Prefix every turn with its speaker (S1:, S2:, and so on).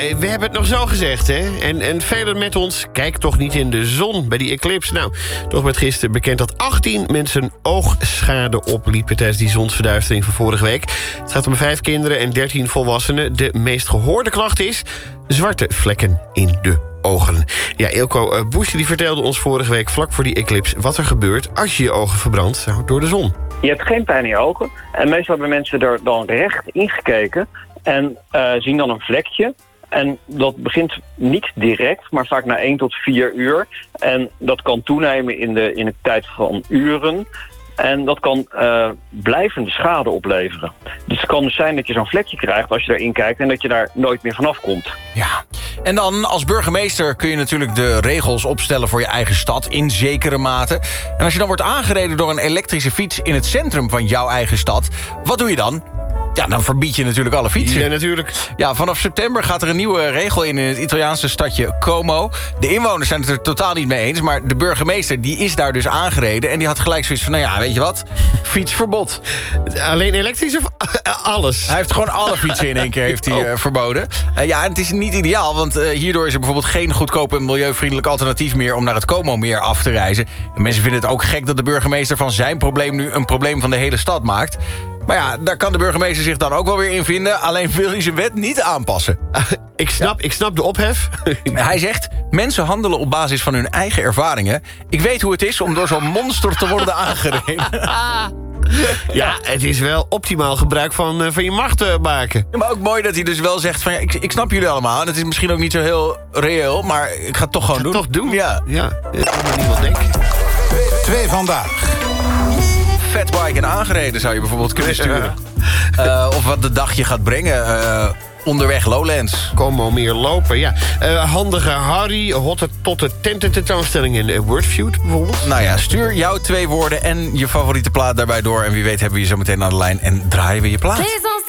S1: we hebben het nog zo gezegd, hè? En velen met ons, kijk toch niet in de zon bij die eclipse. Nou, toch werd gisteren bekend dat 18 mensen oogschade opliepen tijdens die zonsverduistering van vorige week. Het gaat om 5 kinderen en 13 volwassenen. De meest gehoorde klacht is zwarte vlekken in de ogen. Ja, Eelco Boesje die vertelde ons vorige week vlak voor die eclipse wat er gebeurt als je je ogen verbrandt door de zon.
S2: Je hebt geen pijn in je ogen. En meestal hebben mensen er dan recht ingekeken en zien dan een vlekje. En dat begint niet direct, maar vaak na 1 tot 4 uur. En dat kan toenemen in de tijd van uren. En dat kan blijvende schade opleveren. Dus het kan dus zijn dat je zo'n vlekje krijgt als je erin kijkt en dat je daar nooit meer vanaf komt.
S3: Ja, en dan als burgemeester kun je natuurlijk de regels opstellen voor je eigen stad in zekere mate. En als je dan wordt aangereden door een elektrische fiets in het centrum van jouw eigen stad, wat doe je dan? Ja, dan verbied je natuurlijk alle fietsen.
S1: Ja, natuurlijk.
S3: Ja, vanaf september gaat er een nieuwe regel in het Italiaanse stadje Como. De inwoners zijn het er totaal niet mee eens, maar de burgemeester die is daar dus aangereden en die had gelijk zoiets van, nou ja, weet je wat? Fietsverbod.
S1: Alleen elektrisch of alles?
S3: Hij heeft gewoon alle fietsen in één keer verboden. Ja, en het is niet ideaal, want hierdoor is er bijvoorbeeld geen goedkoop en milieuvriendelijk alternatief meer om naar het Como-meer af te reizen. En mensen vinden het ook gek dat de burgemeester van zijn probleem nu een probleem van de hele stad maakt. Maar ja, daar kan de burgemeester zich dan ook wel weer in vinden. Alleen wil hij zijn wet niet aanpassen.
S1: Ik snap de ophef.
S3: Hij zegt, mensen handelen op basis van hun eigen ervaringen. Ik weet hoe het is om door zo'n monster te worden aangereden.
S1: Ja, het is wel optimaal gebruik van je macht te maken.
S3: Ja, maar ook mooi dat hij dus wel zegt van, ja, ik snap jullie allemaal. En het is misschien ook niet zo heel reëel, maar ik ga het toch gewoon doen.
S1: Toch doen?
S3: Ja.
S1: Dat kan me niet wel denken.
S4: 2 vandaag.
S3: Fatbike en aangereden zou je bijvoorbeeld kunnen sturen. Of wat de dag je gaat brengen. Onderweg Lowlands.
S1: Como meer lopen, ja. Handige Harry, hotte totte tentententoonstelling in Wordfeud bijvoorbeeld.
S3: Nou ja, stuur jouw 2 woorden en je favoriete plaat daarbij door. En wie weet hebben we je zo meteen aan de lijn en draaien we je plaat.